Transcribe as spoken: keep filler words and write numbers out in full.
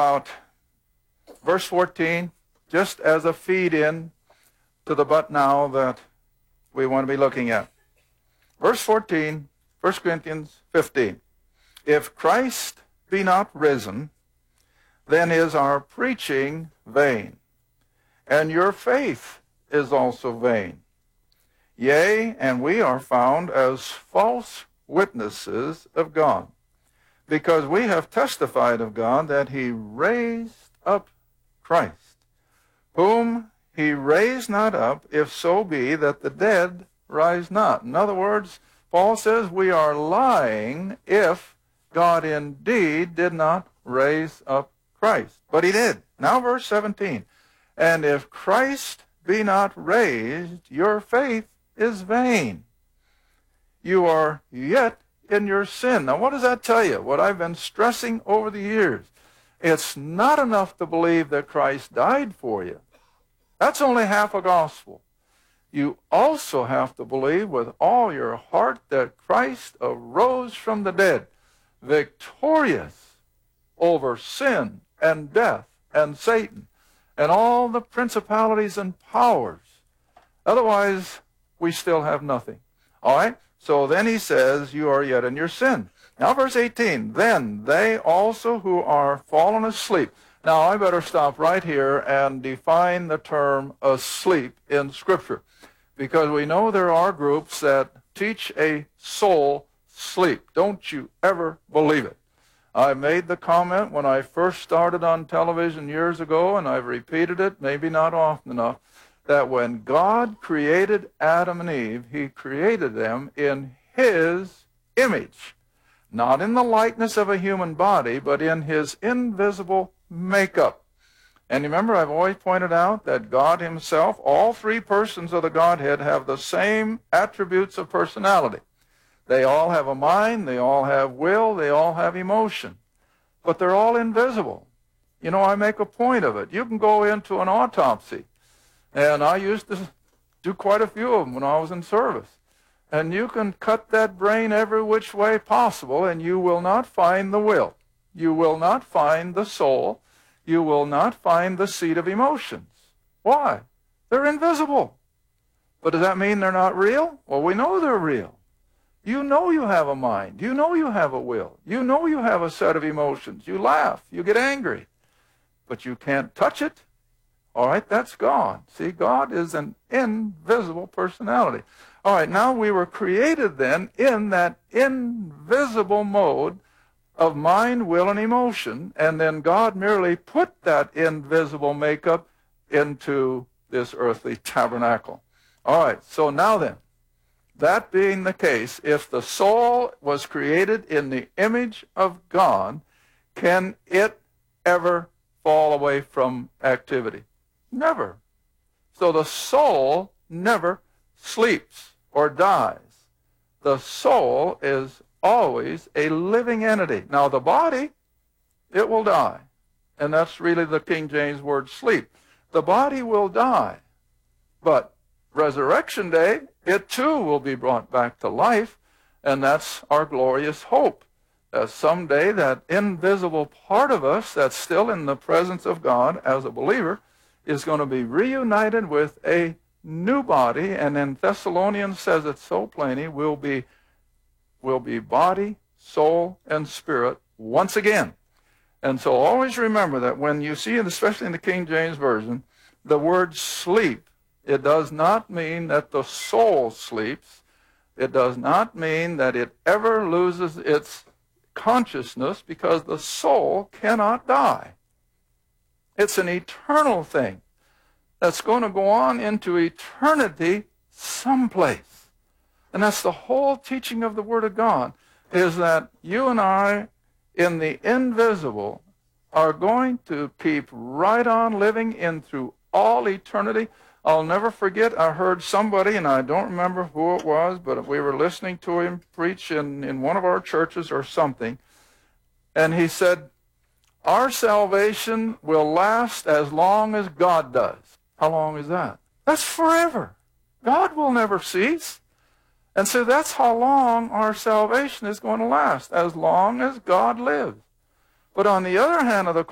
about verse fourteen, just as a feed-in to the but now that we want to be looking at. Verse fourteen, First Corinthians fifteen. If Christ be not risen, then is our preaching vain, and your faith is also vain. Yea, and we are found as false witnesses of God, because we have testified of God that he raised up Christ, whom he raised not up, if so be that the dead rise not. In other words, Paul says we are lying if God indeed did not raise up Christ. But he did. Now verse seventeen. And if Christ be not raised, your faith is vain. You are yet in your sin. Now what does that tell you? What I've been stressing over the years. It's not enough to believe that Christ died for you. That's only half a gospel. You also have to believe with all your heart that Christ arose from the dead, victorious over sin and death and Satan and all the principalities and powers. Otherwise, we still have nothing. All right? So then he says, you are yet in your sin. Now verse eighteen, then they also who are fallen asleep. Now I better stop right here and define the term asleep in Scripture, because we know there are groups that teach a soul sleep. Don't you ever believe it. I made the comment when I first started on television years ago, and I've repeated it, maybe not often enough, that when God created Adam and Eve, he created them in his image. Not in the likeness of a human body, but in his invisible makeup. And remember, I've always pointed out that God himself, all three persons of the Godhead, have the same attributes of personality. They all have a mind, they all have will, they all have emotion. But they're all invisible. You know, I make a point of it. You can go into an autopsy, and I used to do quite a few of them when I was in service. And you can cut that brain every which way possible, and you will not find the will. You will not find the soul. You will not find the seat of emotions. Why? They're invisible. But does that mean they're not real? Well, we know they're real. You know you have a mind. You know you have a will. You know you have a set of emotions. You laugh. You get angry. But you can't touch it. All right, that's God. See, God is an invisible personality. All right, now we were created then in that invisible mode of mind, will, and emotion, and then God merely put that invisible makeup into this earthly tabernacle. All right, so now then, that being the case, if the soul was created in the image of God, can it ever fall away from activity? Never. So the soul never sleeps or dies. The soul is always a living entity. Now the body, it will die. And that's really the King James word sleep. The body will die. But resurrection day, it too will be brought back to life. And that's our glorious hope. That someday that invisible part of us that's still in the presence of God as a believer is going to be reunited with a new body. And then Thessalonians says it so plainly, will be will be body, soul, and spirit once again. And so always remember that when you see it, especially in the King James Version, the word sleep, it does not mean that the soul sleeps. It does not mean that it ever loses its consciousness, because the soul cannot die. It's an eternal thing that's going to go on into eternity someplace. And that's the whole teaching of the Word of God, is that you and I, in the invisible, are going to keep right on living in through all eternity. I'll never forget, I heard somebody, and I don't remember who it was, but we were listening to him preach in, in one of our churches or something, and he said, our salvation will last as long as God does. How long is that? That's forever. God will never cease. And so that's how long our salvation is going to last, as long as God lives. But on the other hand of the